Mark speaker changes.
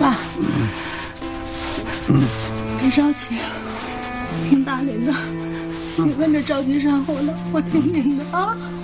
Speaker 1: 爸，别着急，听大林的，你跟着着急上火了，我听您的啊。